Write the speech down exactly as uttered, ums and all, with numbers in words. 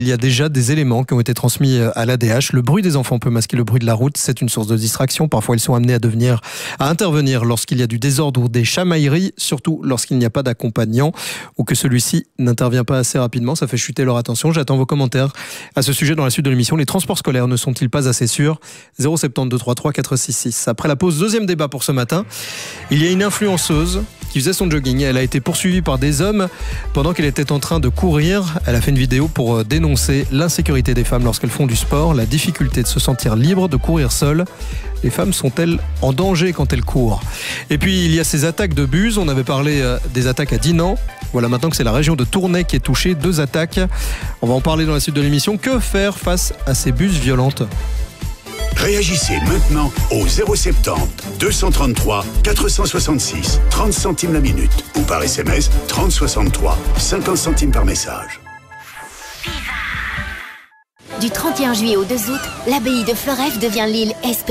Il y a déjà des éléments qui ont été transmis à l'A D H. Le bruit des enfants peut masquer le bruit de la route. C'est une source de distraction. Parfois, ils sont amenés à devenir, à intervenir lorsqu'il y a du désordre ou des chamailleries, surtout lorsqu'il n'y a pas d'accompagnant ou que celui-ci n'intervient pas assez rapidement. Ça fait chuter leur attention. J'attends vos commentaires à ce sujet dans la suite de l'émission. Les transports scolaires ne sont-ils pas assez sûrs? zéro sept deux trois trois quatre six six. Après la pause, deuxième débat pour ce matin. Il y a une influenceuse qui faisait son jogging. Elle a été poursuivie par des hommes pendant qu'elle était en train de courir. Elle a fait une vidéo pour dénoncer l'insécurité des femmes lorsqu'elles font du sport, la difficulté de se sentir libre de courir seule. Les femmes sont-elles en danger quand elles courent? Et puis il y a ces attaques de bus. On avait parlé des attaques à Dinan. Voilà maintenant que c'est la région de Tournai qui est touchée. Deux attaques. On va en parler dans la suite de l'émission. Que faire face à ces bus violentes? Réagissez maintenant au zéro sept zéro deux cent trente-trois quatre cent soixante-six, trente centimes la minute ou par S M S trente soixante-trois, cinquante centimes par message. Du trente et un juillet au deux août, l'abbaye de Floreffe devient l'île Espérance.